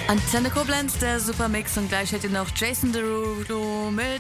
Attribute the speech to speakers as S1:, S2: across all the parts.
S1: Antenne Koblenz, der Supermix, und gleich hört ihr noch Jason Derulo mit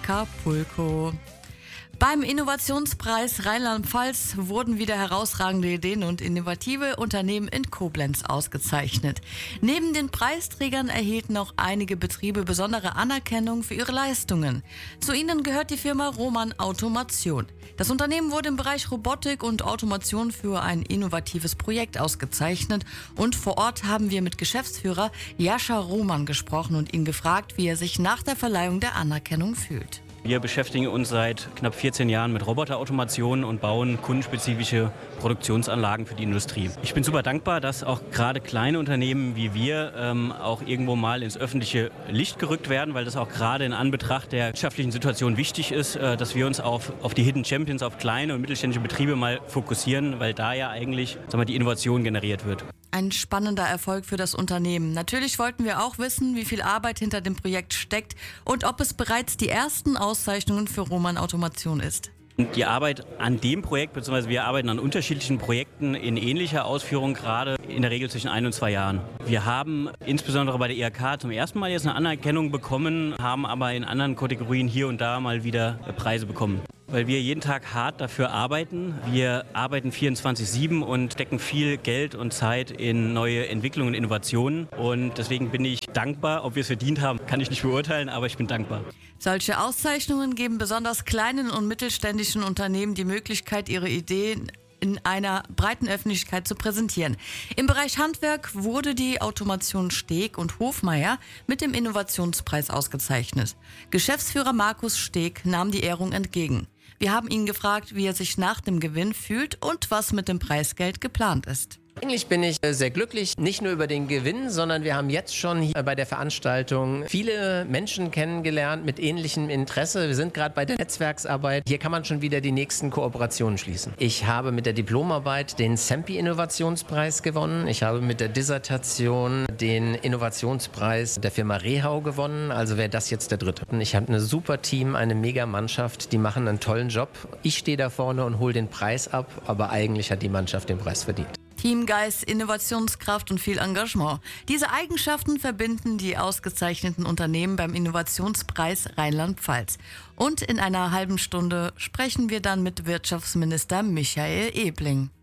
S1: Acapulco. Beim Innovationspreis Rheinland-Pfalz wurden wieder herausragende Ideen und innovative Unternehmen in Koblenz ausgezeichnet. Neben den Preisträgern erhielten auch einige Betriebe besondere Anerkennung für ihre Leistungen. Zu ihnen gehört die Firma Roman Automation. Das Unternehmen wurde im Bereich Robotik und Automation für ein innovatives Projekt ausgezeichnet. Und vor Ort haben wir mit Geschäftsführer Jascha Roman gesprochen und ihn gefragt, wie er sich nach der Verleihung der Anerkennung fühlt.
S2: Wir beschäftigen uns seit knapp 14 Jahren mit Roboterautomation und bauen kundenspezifische Produktionsanlagen für die Industrie. Ich bin super dankbar, dass auch gerade kleine Unternehmen wie wir auch irgendwo mal ins öffentliche Licht gerückt werden, weil das auch gerade in Anbetracht der wirtschaftlichen Situation wichtig ist, dass wir uns auf die Hidden Champions, auf kleine und mittelständische Betriebe mal fokussieren, weil da ja eigentlich die Innovation generiert wird.
S1: Ein spannender Erfolg für das Unternehmen. Natürlich wollten wir auch wissen, wie viel Arbeit hinter dem Projekt steckt und ob es bereits die ersten Auszeichnungen für Roman Automation ist.
S2: Die Arbeit an dem Projekt, beziehungsweise wir arbeiten an unterschiedlichen Projekten in ähnlicher Ausführung, gerade in der Regel zwischen 1 und 2 Jahren. Wir haben insbesondere bei der IHK zum ersten Mal jetzt eine Anerkennung bekommen, haben aber in anderen Kategorien hier und da mal wieder Preise bekommen. Weil wir jeden Tag hart dafür arbeiten. Wir arbeiten 24/7 und stecken viel Geld und Zeit in neue Entwicklungen und Innovationen. Und deswegen bin ich dankbar. Ob wir es verdient haben, kann ich nicht beurteilen, aber ich bin dankbar.
S1: Solche Auszeichnungen geben besonders kleinen und mittelständischen Unternehmen die Möglichkeit, ihre Ideen in einer breiten Öffentlichkeit zu präsentieren. Im Bereich Handwerk wurde die Automation Steg und Hofmeier mit dem Innovationspreis ausgezeichnet. Geschäftsführer Markus Steg nahm die Ehrung entgegen. Wir haben ihn gefragt, wie er sich nach dem Gewinn fühlt und was mit dem Preisgeld geplant ist.
S3: Eigentlich bin ich sehr glücklich, nicht nur über den Gewinn, sondern wir haben jetzt schon hier bei der Veranstaltung viele Menschen kennengelernt mit ähnlichem Interesse. Wir sind gerade bei der Netzwerksarbeit. Hier kann man schon wieder die nächsten Kooperationen schließen. Ich habe mit der Diplomarbeit den CEMPI-Innovationspreis gewonnen. Ich habe mit der Dissertation den Innovationspreis der Firma Rehau gewonnen. Also wäre das jetzt der dritte. Ich habe ein super Team, eine Mega-Mannschaft, die machen einen tollen Job. Ich stehe da vorne und hole den Preis ab, aber eigentlich hat die Mannschaft den Preis verdient.
S1: Teamgeist, Innovationskraft und viel Engagement. Diese Eigenschaften verbinden die ausgezeichneten Unternehmen beim Innovationspreis Rheinland-Pfalz. Und in einer halben Stunde sprechen wir dann mit Wirtschaftsminister Michael Ebling.